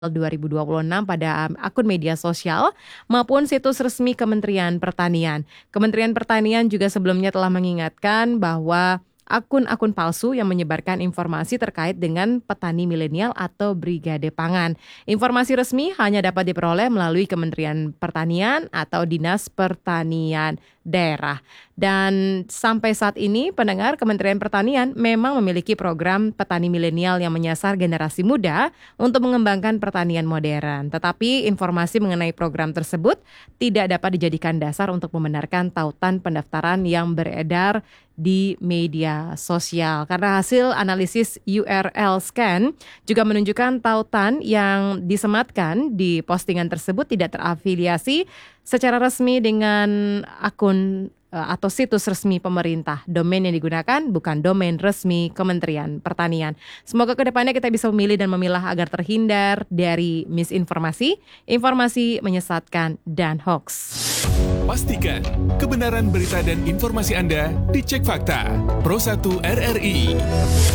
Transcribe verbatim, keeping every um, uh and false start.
dua ribu dua puluh enam pada akun media sosial maupun situs resmi Kementerian Pertanian. Kementerian Pertanian juga sebelumnya telah mengingatkan bahwa akun-akun palsu yang menyebarkan informasi terkait dengan petani milenial atau brigade pangan. Informasi resmi hanya dapat diperoleh melalui Kementerian Pertanian atau Dinas Pertanian daerah. Dan sampai saat ini pendengar, Kementerian Pertanian memang memiliki program petani milenial yang menyasar generasi muda untuk mengembangkan pertanian modern. Tetapi informasi mengenai program tersebut tidak dapat dijadikan dasar untuk membenarkan tautan pendaftaran yang beredar di media sosial. Karena hasil analisis U R L scan juga menunjukkan tautan yang disematkan di postingan tersebut tidak terafiliasi secara resmi dengan akun atau situs resmi pemerintah. Domain yang digunakan bukan domain resmi Kementerian Pertanian. Semoga kedepannya kita bisa memilih dan memilah agar terhindar dari misinformasi, informasi menyesatkan, dan hoax. Pastikan kebenaran berita dan informasi Anda dicek fakta. Pro satu R R I.